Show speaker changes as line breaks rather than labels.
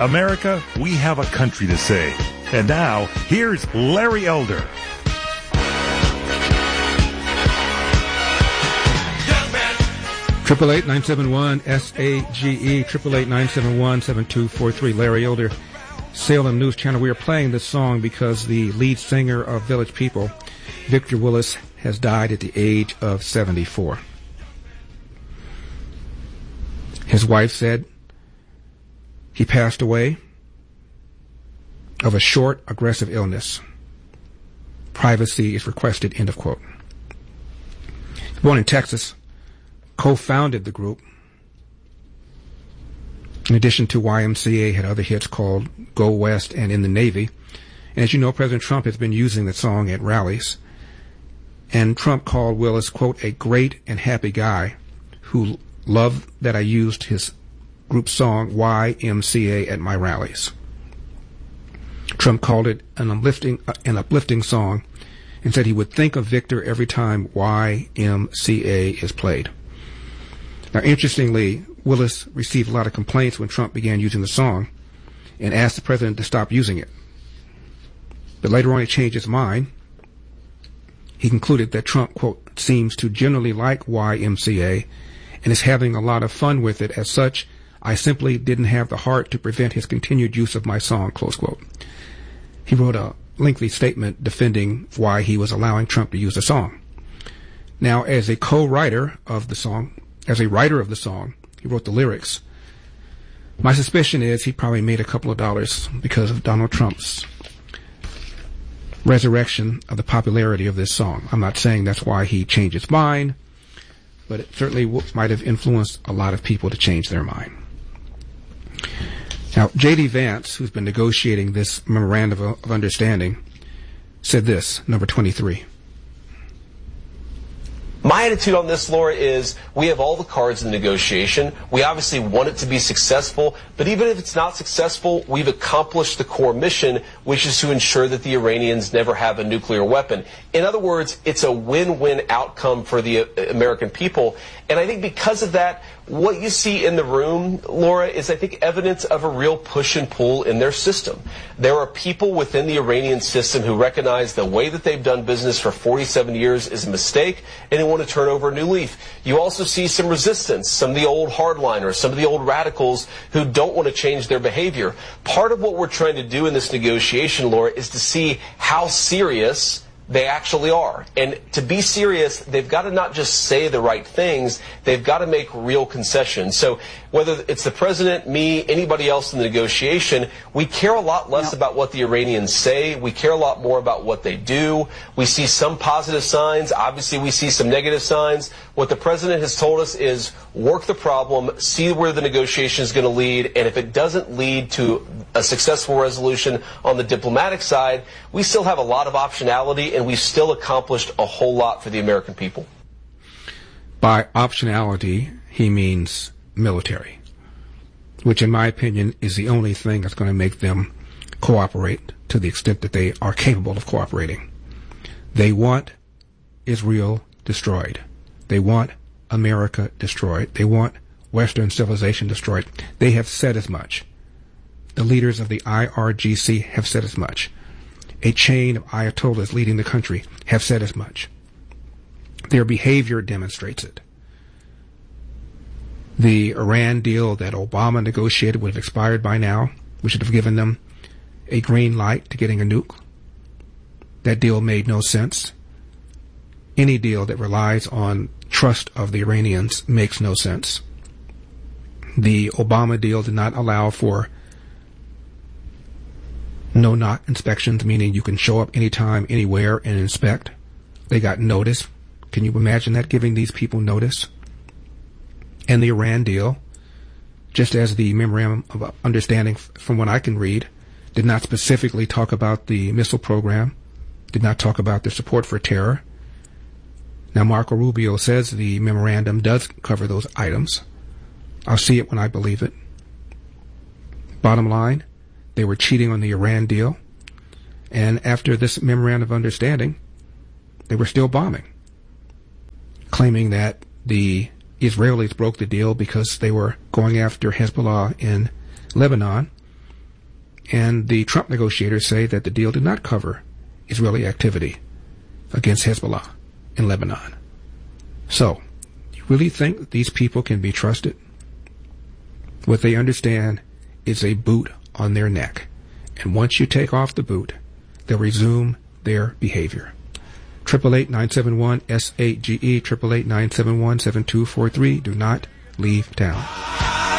America, we have a country to save. And now, here's Larry Elder.
888-971-SAGE, 888-971-7243. Larry Elder, Salem News Channel. We are playing this song because the lead singer of Village People, Victor Willis, has died at the age of 74. His wife said he passed away of a short, aggressive illness. Privacy is requested, end of quote. Born in Texas, co-founded the group. In addition to YMCA, had other hits called Go West and In the Navy. And as you know, President Trump has been using the song at rallies. And Trump called Willis, quote, a great and happy guy who loved that I used his group song YMCA at my rallies. Trump called it an uplifting song and said he would think of Victor every time YMCA is played. Now, interestingly, Willis received a lot of complaints when Trump began using the song and asked the president to stop using it. But later on, he changed his mind. He concluded that Trump, quote, seems to generally like YMCA and is having a lot of fun with it. As such, I simply didn't have the heart to prevent his continued use of my song, close quote. He wrote a lengthy statement defending why he was allowing Trump to use the song. Now, as a co-writer of the song, as a writer of the song, he wrote the lyrics. My suspicion is he probably made a couple of dollars because of Donald Trump's resurrection of the popularity of this song. I'm not saying that's why he changed his mind, but it certainly might have influenced a lot of people to change their mind. Now, J.D. Vance, who's been negotiating this memorandum of understanding, said this, number 23.
My attitude on this, Laura, is we have all the cards in the negotiation. We obviously want it to be successful, but even if it's not successful, we've accomplished the core mission, which is to ensure that the Iranians never have a nuclear weapon. In other words, it's a win-win outcome for the American people. And I think because of that, what you see in the room, Laura, is I think evidence of a real push and pull in their system. There are people within the Iranian system who recognize the way that they've done business for 47 years is a mistake, and they want to turn over a new leaf. You also see some resistance, some of the old hardliners, some of the old radicals who don't want to change their behavior. Part of what we're trying to do in this negotiation, Laura, is to see how serious they actually are. And to be serious, they've got to not just say the right things, they've got to make real concessions. So whether it's the president, me, anybody else in the negotiation, we care a lot less about what the Iranians say. We care a lot more about what they do. We see some positive signs. Obviously, we see some negative signs. What the president has told us is work the problem, see where the negotiation is going to lead, and if it doesn't lead to a successful resolution on the diplomatic side, we still have a lot of optionality, and we've still accomplished a whole lot for the American people.
By optionality, he means military, which in my opinion is the only thing that's going to make them cooperate to the extent that they are capable of cooperating. They want Israel destroyed. They want America destroyed. They want Western civilization destroyed. They have said as much. The leaders of the IRGC have said as much. A chain of Ayatollahs leading the country have said as much. Their behavior demonstrates it. The Iran deal that Obama negotiated would have expired by now, which would have given them a green light to getting a nuke. That deal made no sense. Any deal that relies on trust of the Iranians makes no sense. The Obama deal did not allow for no-knock inspections, meaning you can show up anytime, anywhere, and inspect. They got notice. Can you imagine that, giving these people notice? And the Iran deal, just as the memorandum of understanding, from what I can read, did not specifically talk about the missile program, did not talk about their support for terror. Now, Marco Rubio says the memorandum does cover those items. I'll see it when I believe it. Bottom line, they were cheating on the Iran deal, and after this memorandum of understanding, they were still bombing, claiming that the Israelis broke the deal because they were going after Hezbollah in Lebanon, And the Trump negotiators say that the deal did not cover Israeli activity against Hezbollah in Lebanon. So, you really think that these people can be trusted? What they understand is a boot on their neck. And once you take off the boot, they'll resume their behavior. 888-971-SAGE, 888-971-7243. Do not leave town.